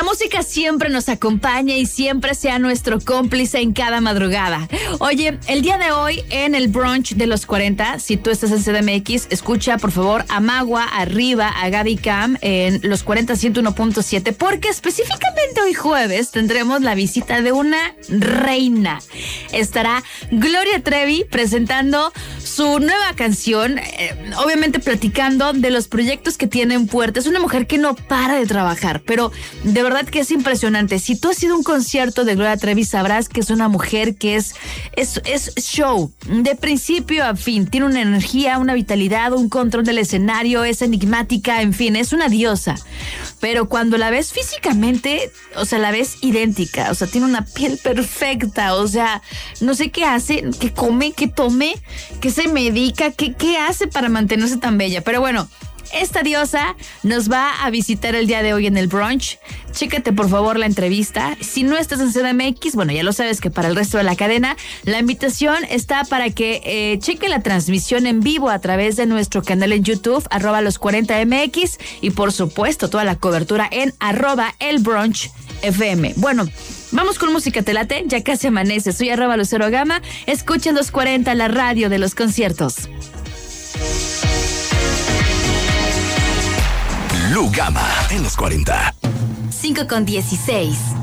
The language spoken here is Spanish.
la música siempre nos acompaña y siempre sea nuestro cómplice en cada madrugada. Oye, el día de hoy en el brunch de los 40, si tú estás en CDMX, escucha por favor a Magua, Arriba, a Gaby Cam en los 40 101.7, porque específicamente hoy jueves tendremos la visita de una reina. Estará Gloria Trevi presentando su nueva canción, obviamente platicando de los proyectos que tiene en puerta. Es una mujer que no para de trabajar, pero de verdad que es impresionante. Si tú has ido a un concierto de Gloria Trevi, sabrás que es una mujer que es show, de principio a fin. Tiene una energía, una vitalidad, un control del escenario, es enigmática, en fin, es una diosa. Pero cuando la ves físicamente, o sea, la ves idéntica, o sea, tiene una piel perfecta, o sea, no sé qué hace, qué come, qué tome, qué se medica, qué hace para mantenerse tan bella. Pero bueno, esta diosa nos va a visitar el día de hoy en el brunch. Chécate por favor la entrevista. Si no estás en CDMX, bueno, ya lo sabes que para el resto de la cadena, la invitación está para que cheque la transmisión en vivo a través de nuestro canal en YouTube, @los40mx, y por supuesto toda la cobertura en @elbrunchfm. Bueno, vamos con música, ¿te late? Ya casi amanece. Soy @LuceroGama. Escuchen los 40, la radio de los conciertos. Lu Gama en los 40. 5:16.